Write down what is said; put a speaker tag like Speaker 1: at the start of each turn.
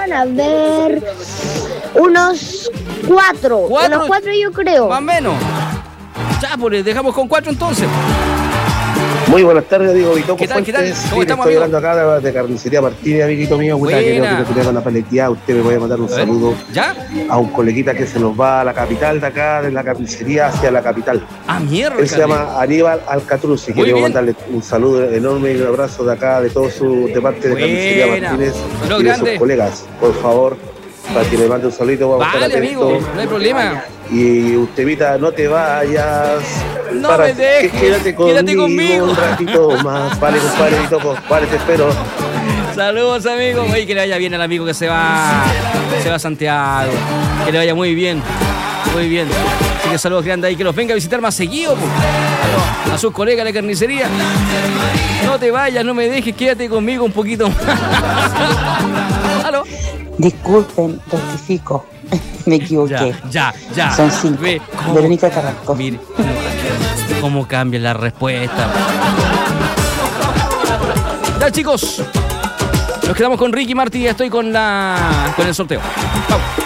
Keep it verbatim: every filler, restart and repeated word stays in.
Speaker 1: van a ver unos cuatro.
Speaker 2: ¿Cuatro?
Speaker 1: Unos cuatro yo creo.
Speaker 2: Más o menos. Ya, pues dejamos con cuatro entonces.
Speaker 3: Muy buenas tardes, Diego Vitoco
Speaker 2: ¿Qué tal, qué tal?
Speaker 3: Fuentes.
Speaker 2: ¿Cómo
Speaker 3: Sí, le
Speaker 2: estamos,
Speaker 3: estoy
Speaker 2: amigo?
Speaker 3: hablando acá de, de Carnicería Martínez, amiguito mío. Puta, que
Speaker 2: Buena.
Speaker 3: creo que tenía con la paletía. Usted me puede mandar un
Speaker 2: A ver.
Speaker 3: saludo
Speaker 2: ¿Ya?
Speaker 3: a un coleguita que se nos va a la capital de acá, de la carnicería hacia la capital.
Speaker 2: Ah, mierda.
Speaker 3: Él se llama Aníbal Alcatruz y
Speaker 2: Muy
Speaker 3: quiero
Speaker 2: bien.
Speaker 3: mandarle un saludo enorme y un abrazo de acá, de todo su, de parte de Carnicería
Speaker 2: Buena.
Speaker 3: Martínez
Speaker 2: Saludos
Speaker 3: y de
Speaker 2: grandes.
Speaker 3: sus colegas. Por favor, para que me mande un saludito, vamos a
Speaker 2: Vale,
Speaker 3: estar
Speaker 2: amigo,
Speaker 3: atentos.
Speaker 2: no hay problema.
Speaker 3: Y usted, Vita, no te vayas.
Speaker 2: No me dejes,
Speaker 3: Quédate conmigo,
Speaker 2: quédate conmigo.
Speaker 3: un ratito más. Vale, compadre, Vitoco. Vale, te espero.
Speaker 2: Saludos, amigo. Oye, que le vaya bien al amigo que se va, se va a Santiago. Que le vaya muy bien, muy bien. Así que saludos grandes ahí, que los venga a visitar más seguido, po. A, los- a sus colegas de la carnicería. No te vayas, no me dejes, quédate conmigo un poquito más. ¿Aló?
Speaker 4: Disculpen, rectifico. Me equivoqué.
Speaker 2: Ya, ya, ya.
Speaker 4: Son cinco.
Speaker 2: Ve cómo-
Speaker 4: Verónica Carrasco.
Speaker 2: Mire, cómo cambia la respuesta. Ya, chicos. Nos quedamos con Ricky Martí. Estoy con la con el sorteo. Vamos.